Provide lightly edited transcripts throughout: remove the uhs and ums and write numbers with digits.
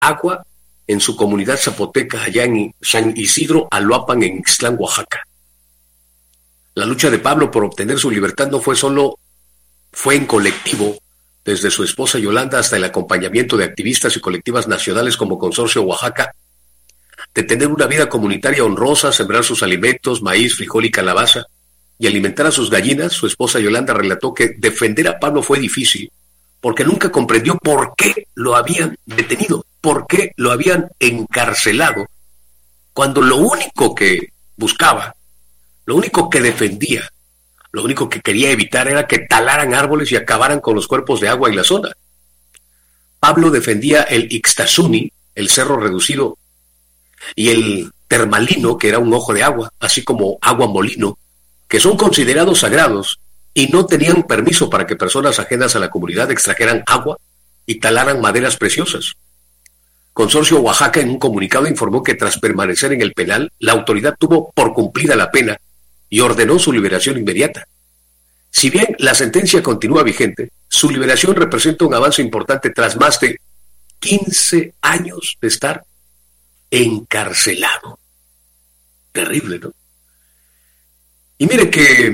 agua en su comunidad zapoteca allá en San Isidro Aloapan, en Ixtlán, Oaxaca. La lucha de Pablo por obtener su libertad no fue en colectivo, desde su esposa Yolanda hasta el acompañamiento de activistas y colectivas nacionales como Consorcio Oaxaca, de tener una vida comunitaria honrosa, sembrar sus alimentos, maíz, frijol y calabaza, y alimentar a sus gallinas. Su esposa Yolanda relató que defender a Pablo fue difícil, porque nunca comprendió por qué lo habían detenido, por qué lo habían encarcelado, cuando lo único que buscaba, lo único que defendía, lo único que quería evitar era que talaran árboles y acabaran con los cuerpos de agua en la zona. Pablo defendía el Ixtazuni, el cerro reducido, y el termalino, que era un ojo de agua, así como agua molino, que son considerados sagrados y no tenían permiso para que personas ajenas a la comunidad extrajeran agua y talaran maderas preciosas. Consorcio Oaxaca, en un comunicado, informó que tras permanecer en el penal, la autoridad tuvo por cumplida la pena y ordenó su liberación inmediata. Si bien la sentencia continúa vigente, su liberación representa un avance importante tras más de 15 años de estar encarcelado. Terrible, ¿no? Y mire que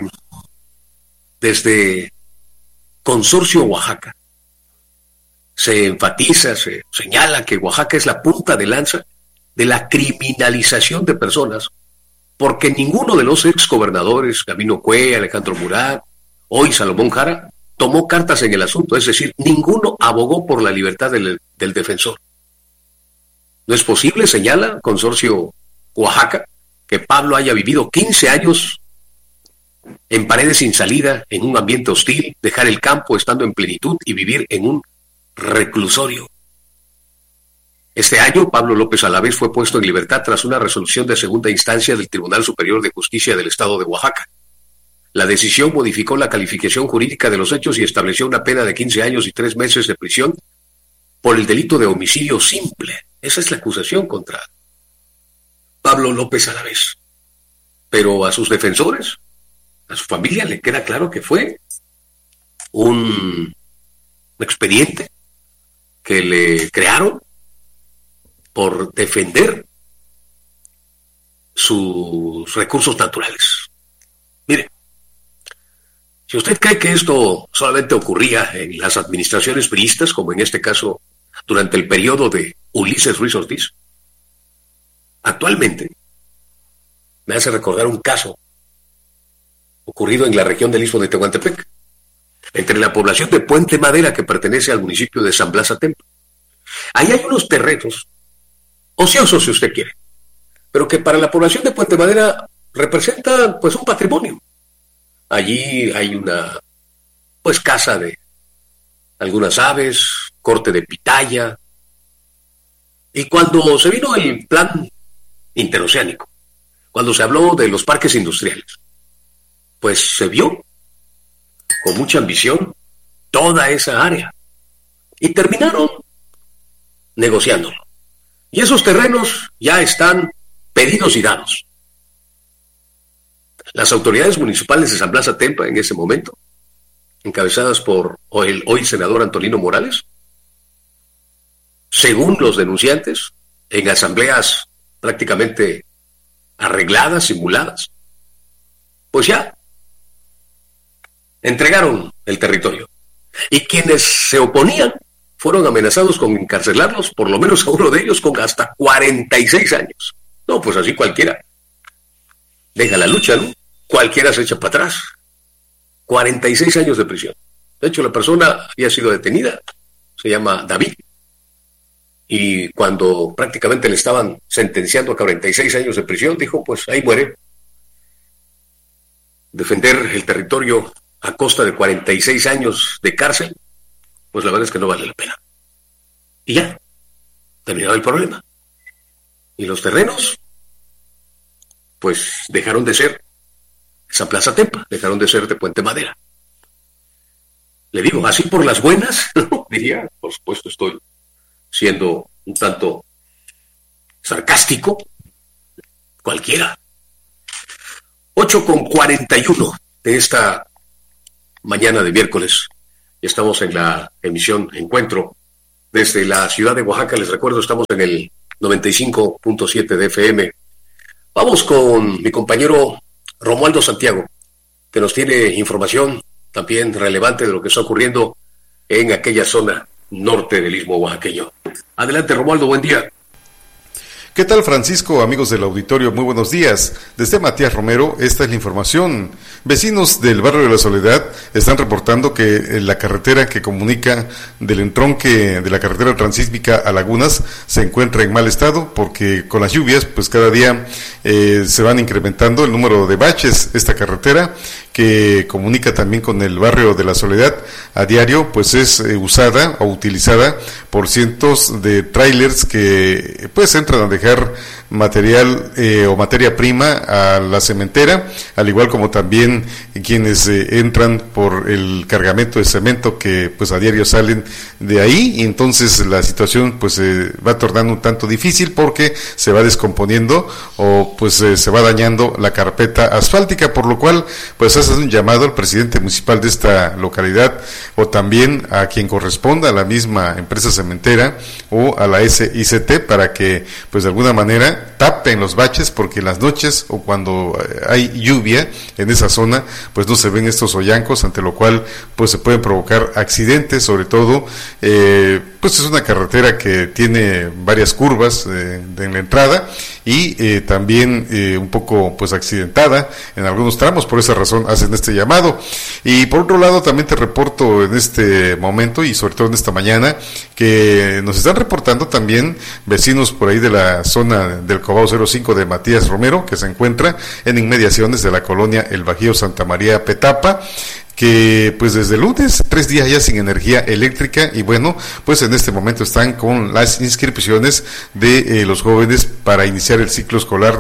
desde Consorcio Oaxaca se enfatiza, se señala que Oaxaca es la punta de lanza de la criminalización de personas, porque ninguno de los exgobernadores, Gabino Cue, Alejandro Murat, hoy Salomón Jara, tomó cartas en el asunto, es decir, ninguno abogó por la libertad del defensor. No es posible, señala Consorcio Oaxaca, que Pablo haya vivido 15 años en paredes sin salida, en un ambiente hostil, dejar el campo estando en plenitud y vivir en un reclusorio. Este año, Pablo López Alavés fue puesto en libertad tras una resolución de segunda instancia del Tribunal Superior de Justicia del Estado de Oaxaca. La decisión modificó la calificación jurídica de los hechos y estableció una pena de 15 años y 3 meses de prisión por el delito de homicidio simple. Esa es la acusación contra Pablo López Alavés. Pero a sus defensores, a su familia, le queda claro que fue un expediente que le crearon por defender sus recursos naturales. Mire, si usted cree que esto solamente ocurría en las administraciones priistas, como en este caso durante el periodo de Ulises Ruiz Ortiz, actualmente me hace recordar un caso ocurrido en la región del Istmo de Tehuantepec, entre la población de Puente Madera, que pertenece al municipio de San Blas Atempa. Ahí hay unos terrenos ociosos, si usted quiere, pero que para la población de Puente Madera representan pues un patrimonio. Allí hay una casa de algunas aves, corte de pitaya, y cuando se vino el plan interoceánico, cuando se habló de los parques industriales, pues se vio con mucha ambición toda esa área y terminaron negociándolo. Y esos terrenos ya están pedidos y dados. Las autoridades municipales de San Blas Atempa en ese momento, encabezadas por el hoy senador Antonino Morales, según los denunciantes, en asambleas prácticamente arregladas, simuladas, pues ya entregaron el territorio. Y quienes se oponían fueron amenazados con encarcelarlos, por lo menos a uno de ellos, con hasta 46 años. No, pues así cualquiera deja la lucha, ¿no? Cualquiera se echa para atrás. 46 años de prisión. De hecho, la persona había sido detenida, se llama David, y cuando prácticamente le estaban sentenciando a 46 años de prisión, dijo, pues ahí muere. Defender el territorio a costa de 46 años de cárcel, pues la verdad es que no vale la pena. Y ya, terminado el problema. Y los terrenos, pues dejaron de ser esa Plaza Atempa, dejaron de ser de Puente Madera. Le digo, así por las buenas, diría, por supuesto estoy siendo un tanto sarcástico, cualquiera. 8:41 de esta mañana de miércoles. Estamos en la emisión Encuentro desde la ciudad de Oaxaca. Les recuerdo, estamos en el 95.7 de FM. Vamos con mi compañero Romualdo Santiago, que nos tiene información también relevante de lo que está ocurriendo en aquella zona norte del Istmo oaxaqueño. Adelante, Romualdo, buen día. ¿Qué tal, Francisco? Amigos del auditorio, muy buenos días. Desde Matías Romero, esta es la información. Vecinos del barrio de la Soledad están reportando que la carretera que comunica del entronque de la carretera transísmica a Lagunas se encuentra en mal estado porque con las lluvias, pues cada día se van incrementando el número de baches. Esta carretera que comunica también con el barrio de la Soledad a diario, pues es usada o utilizada por cientos de trailers que pues entran a dejar material o materia prima a la cementera, al igual como también quienes entran por el cargamento de cemento que pues a diario salen de ahí, y entonces la situación pues va tornando un tanto difícil porque se va descomponiendo o pues se va dañando la carpeta asfáltica, por lo cual pues hace un llamado al presidente municipal de esta localidad o también a quien corresponda, a la misma empresa cementera o a la SICT, para que pues de alguna manera tapen los baches, porque en las noches o cuando hay lluvia en esa zona pues no se ven estos hoyancos, ante lo cual pues se pueden provocar accidentes, sobre todo pues es una carretera que tiene varias curvas en la entrada y también un poco pues accidentada en algunos tramos, por esa razón hacen este llamado. Y por otro lado también te reporto en este momento y sobre todo en esta mañana que nos están reportando también vecinos por ahí de la zona del Cobao 05 de Matías Romero, que se encuentra en inmediaciones de la colonia El Bajío Santa María Petapa, que pues desde el lunes 3 días ya sin energía eléctrica, y bueno, pues en este momento están con las inscripciones de los jóvenes para iniciar el ciclo escolar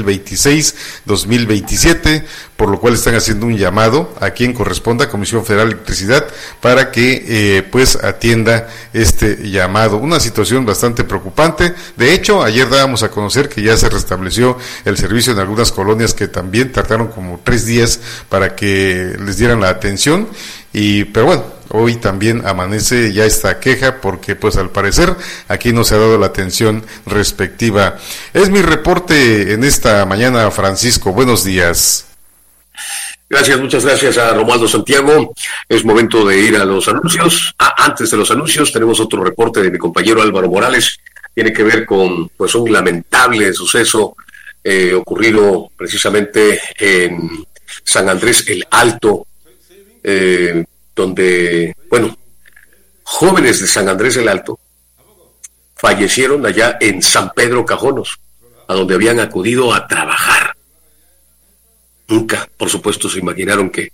2026-2027, por lo cual están haciendo un llamado a quien corresponda, Comisión Federal de Electricidad, para que pues atienda este llamado. Una situación bastante preocupante. De hecho, ayer dábamos a conocer que ya se restableció el servicio en algunas colonias que también tardaron como 3 días para que les dieran la atención, pero bueno, hoy también amanece ya esta queja porque pues al parecer aquí no se ha dado la atención respectiva. Es mi reporte en esta mañana, Francisco. Buenos días. Gracias, muchas gracias a Romualdo Santiago. Es momento de ir a los anuncios. Antes de los anuncios tenemos otro reporte de mi compañero Álvaro Morales. Tiene que ver con pues un lamentable suceso ocurrido precisamente en San Andrés el Alto, donde, bueno, jóvenes de San Andrés el Alto fallecieron allá en San Pedro Cajonos, a donde habían acudido a trabajar. Nunca, por supuesto, se imaginaron que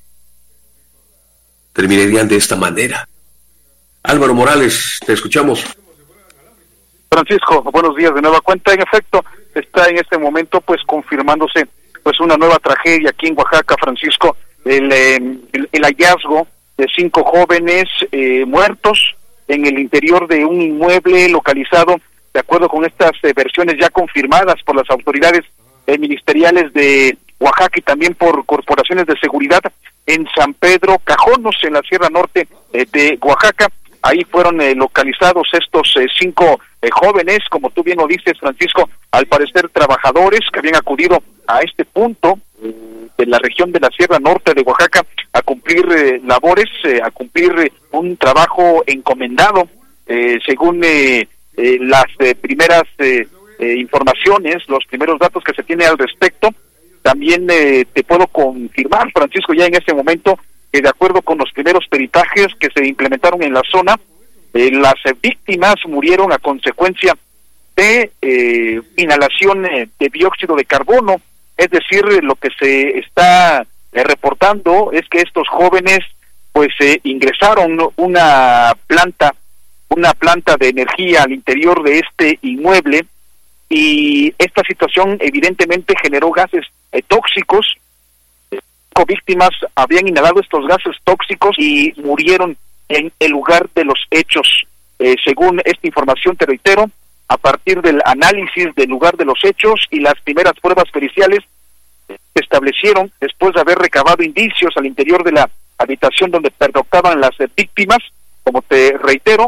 terminarían de esta manera. Álvaro Morales, te escuchamos. Francisco, buenos días de nueva cuenta. En efecto, está en este momento pues confirmándose pues una nueva tragedia aquí en Oaxaca, Francisco. El hallazgo de 5 jóvenes muertos en el interior de un inmueble localizado, de acuerdo con estas versiones ya confirmadas por las autoridades ministeriales de Oaxaca y también por corporaciones de seguridad, en San Pedro Cajonos, en la Sierra Norte de Oaxaca. Ahí fueron localizados estos 5 jóvenes, como tú bien lo dices, Francisco, al parecer trabajadores que habían acudido a este punto de la región de la Sierra Norte de Oaxaca a cumplir labores, a cumplir un trabajo encomendado, según las primeras informaciones, los primeros datos que se tiene al respecto. También te puedo confirmar, Francisco, ya en este momento, que de acuerdo con los primeros peritajes que se implementaron en la zona, las víctimas murieron a consecuencia de inhalación de dióxido de carbono. Es decir, lo que se está reportando es que estos jóvenes pues ingresaron una planta de energía al interior de este inmueble, y esta situación evidentemente generó gases tóxicos. 5 víctimas habían inhalado estos gases tóxicos y murieron en el lugar de los hechos. Según esta información, te reitero, a partir del análisis del lugar de los hechos y las primeras pruebas periciales, se establecieron, después de haber recabado indicios al interior de la habitación donde pernoctaban las víctimas, como te reitero,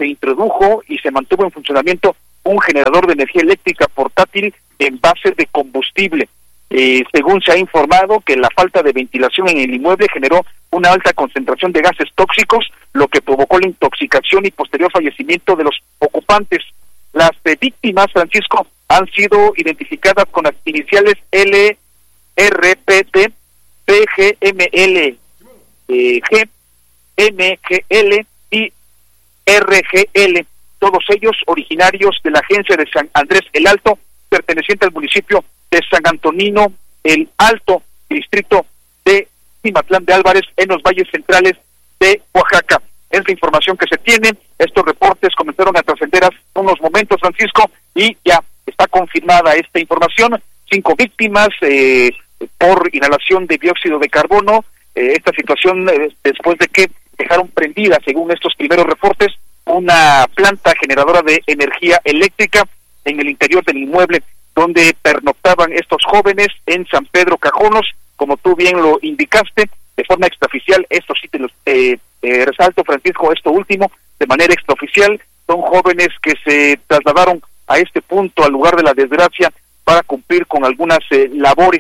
se introdujo y se mantuvo en funcionamiento un generador de energía eléctrica portátil en base de combustible. Según se ha informado, que la falta de ventilación en el inmueble generó una alta concentración de gases tóxicos, lo que provocó la intoxicación y posterior fallecimiento de los ocupantes. Las víctimas, Francisco, han sido identificadas con las iniciales L, R, P, T, P, G, M, L, G, M, G, L y R, G, L, todos ellos originarios de la agencia de San Andrés el Alto, perteneciente al municipio de San Antonino el Alto, distrito de Cimatlán de Álvarez, en los valles centrales de Oaxaca. Es la información que se tiene. Estos reportes comenzaron a trascender hace unos momentos, Francisco, y ya está confirmada esta información. 5 víctimas por inhalación de dióxido de carbono. Esta situación después de que dejaron prendida, según estos primeros reportes, una planta generadora de energía eléctrica en el interior del inmueble donde pernoctaban estos jóvenes en San Pedro Cajonos, como tú bien lo indicaste, de forma extraoficial. Esto sí te los resalto, Francisco, esto último, de manera extraoficial. Son jóvenes que se trasladaron a este punto, al lugar de la desgracia, para cumplir con algunas labores,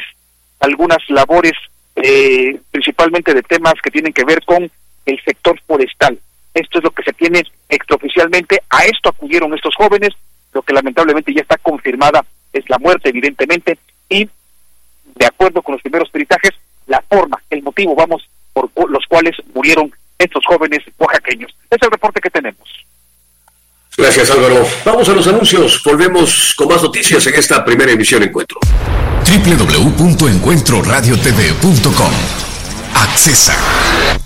principalmente de temas que tienen que ver con el sector forestal. Esto es lo que se tiene extraoficialmente. A esto acudieron estos jóvenes. Lo que lamentablemente ya está confirmada es la muerte, evidentemente, y de acuerdo con los primeros peritajes, la forma, el motivo, por los cuales murieron estos jóvenes oaxaqueños. Es el reporte que tenemos. Gracias, Álvaro. Vamos a los anuncios. Volvemos con más noticias en esta primera emisión Encuentro. www.encuentroradiotv.com. Accesa.